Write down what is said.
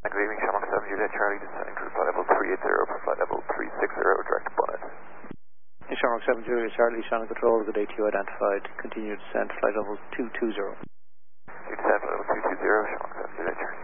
Good evening, Shamrock 7 Juliet Charlie, descending to flight level 380 for flight level 360, direct to bonnet. Shamrock 7 Juliet Charlie, Shannon Control, good day to you identified. Continue descent, flight level 220. You descend flight level 220, Shamrock 7 Juliet Charlie.